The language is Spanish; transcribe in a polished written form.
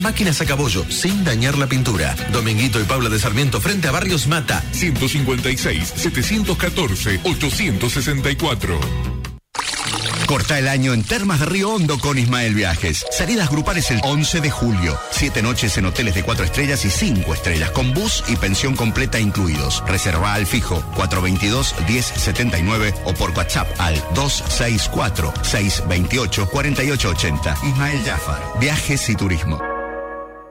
Máquina Sacabollo, sin dañar la pintura. Dominguito y Paula de Sarmiento frente a Barrios Mata. 156-714-864. Corta el año en Termas de Río Hondo con Ismael Viajes. Salidas grupales el 11 de julio. 7 noches en hoteles de 4 estrellas y 5 estrellas, con bus y pensión completa incluidos. Reserva al fijo 422-1079 o por WhatsApp al 264-628-4880. Ismael Jafar, Viajes y Turismo.